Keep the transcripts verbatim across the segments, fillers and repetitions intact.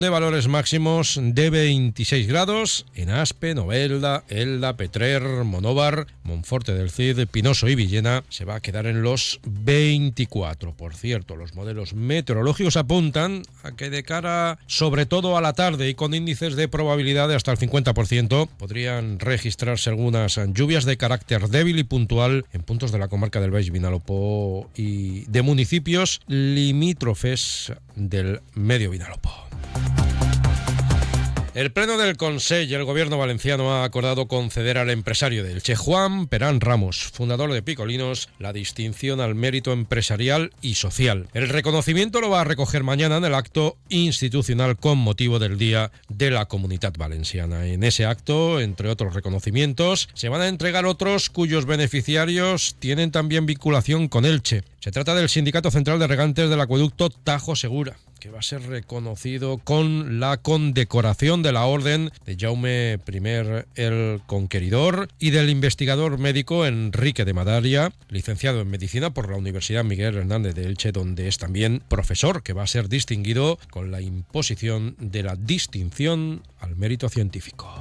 de valores máximos de veintiséis grados en Aspe, Novelda, Elda, Petrer, Monóvar, Monforte del Cid, Pinoso y Villena se va a quedar en los veinticuatro. Por cierto, los modelos meteorológicos apuntan a que de cara sobre todo a la tarde y con índices de probabilidad de hasta el cincuenta por ciento podrían registrarse algunas lluvias de carácter débil y puntual en puntos de la comarca del Baix Vinalopó y de municipios limítrofes del Medio Vinalopó. El Pleno del Consell y el Gobierno valenciano ha acordado conceder al empresario de Elche, Juan Perán Ramos, fundador de Picolinos, la distinción al mérito empresarial y social. El reconocimiento lo va a recoger mañana en el acto institucional con motivo del Día de la Comunitat Valenciana. En ese acto, entre otros reconocimientos, se van a entregar otros cuyos beneficiarios tienen también vinculación con Elche. Se trata del Sindicato Central de Regantes del Acueducto Tajo Segura, que va a ser reconocido con la condecoración de la Orden de Jaume I el Conqueridor y del investigador médico Enrique de Madaria, licenciado en Medicina por la Universidad Miguel Hernández de Elche, donde es también profesor, que va a ser distinguido con la imposición de la distinción al mérito científico.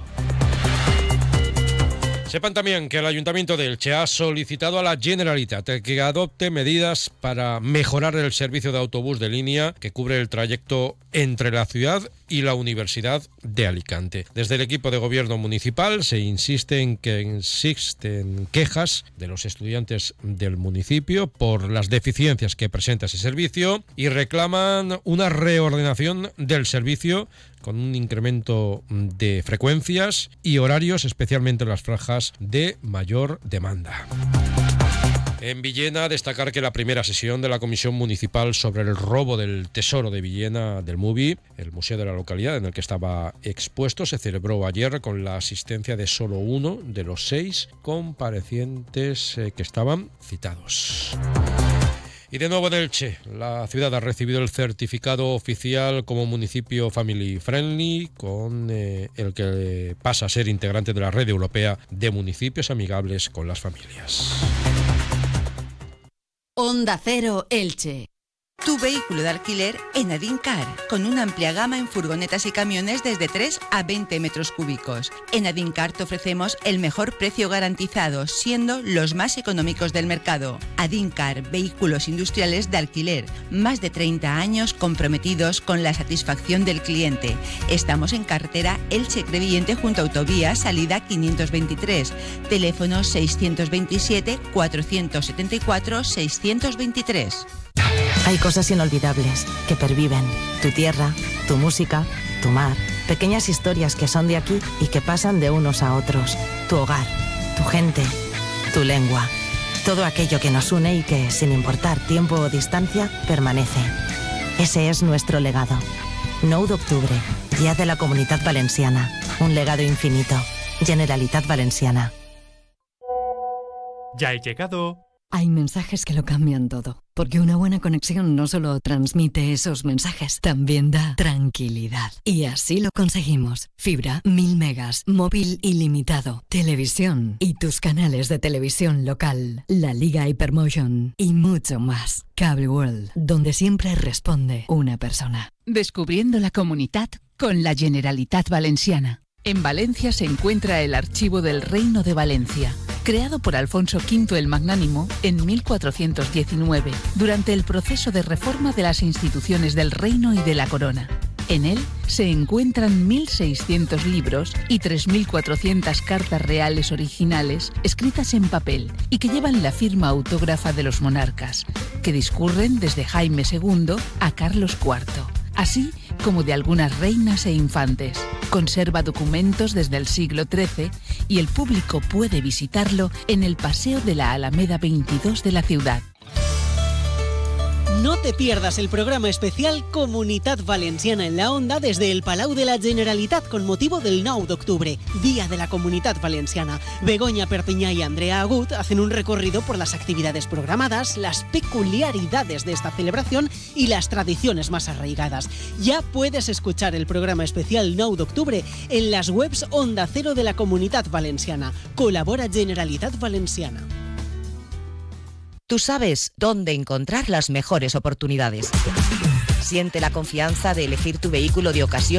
Sepan también que el Ayuntamiento de Elche ha solicitado a la Generalitat que adopte medidas para mejorar el servicio de autobús de línea que cubre el trayecto entre la ciudad y la Universidad de Alicante. Desde el equipo de gobierno municipal se insiste en que existen quejas de los estudiantes del municipio por las deficiencias que presenta ese servicio y reclaman una reordenación del servicio con un incremento de frecuencias y horarios, especialmente en las franjas de mayor demanda. En Villena, destacar que la primera sesión de la Comisión Municipal sobre el robo del Tesoro de Villena del MUBI, el museo de la localidad en el que estaba expuesto, se celebró ayer con la asistencia de solo uno de los seis comparecientes eh, que estaban citados. Y de nuevo en Elche, la ciudad ha recibido el certificado oficial como municipio family friendly, con eh, el que pasa a ser integrante de la red europea de municipios amigables con las familias. Onda Cero Elche. Tu vehículo de alquiler en Adincar, con una amplia gama en furgonetas y camiones desde tres a veinte metros cúbicos. En Adincar te ofrecemos el mejor precio garantizado, siendo los más económicos del mercado. Adincar, vehículos industriales de alquiler, más de treinta años comprometidos con la satisfacción del cliente. Estamos en carretera Elche-Crevillente junto a Autovía, salida quinientos veintitrés, teléfono seiscientos veintisiete, cuatrocientos setenta y cuatro, seiscientos veintitrés. Hay cosas inolvidables que perviven. Tu tierra, tu música, tu mar. Pequeñas historias que son de aquí y que pasan de unos a otros. Tu hogar, tu gente, tu lengua. Todo aquello que nos une y que, sin importar tiempo o distancia, permanece. Ese es nuestro legado. nou d'octubre, Día de la Comunitat Valenciana. Un legado infinito. Generalitat Valenciana. Ya he llegado. Hay mensajes que lo cambian todo, porque una buena conexión no solo transmite esos mensajes, también da tranquilidad. Y así lo conseguimos. Fibra, mil megas, móvil ilimitado, televisión y tus canales de televisión local, la Liga Hypermotion y mucho más. Cable World, donde siempre responde una persona. Descubriendo la Comunitat con la Generalitat Valenciana. En Valencia se encuentra el Archivo del Reino de Valencia, creado por Alfonso quinto el Magnánimo en mil cuatrocientos diecinueve, durante el proceso de reforma de las instituciones del reino y de la corona. En él se encuentran mil seiscientos libros y tres mil cuatrocientas cartas reales originales escritas en papel y que llevan la firma autógrafa de los monarcas, que discurren desde Jaime segundo a Carlos cuarto, así como de algunas reinas e infantes. Conserva documentos desde el siglo trece y el público puede visitarlo en el Paseo de la Alameda veintidós de la ciudad. No te pierdas el programa especial Comunitat Valenciana en la Onda desde el Palau de la Generalitat con motivo del nou d'octubre, Día de la Comunitat Valenciana. Begoña Perpiñá y Andrea Agut hacen un recorrido por las actividades programadas, las peculiaridades de esta celebración y las tradiciones más arraigadas. Ya puedes escuchar el programa especial nou d'octubre en las webs Onda Cero de la Comunitat Valenciana. Colabora Generalitat Valenciana. Tú sabes dónde encontrar las mejores oportunidades. Siente la confianza de elegir tu vehículo de ocasión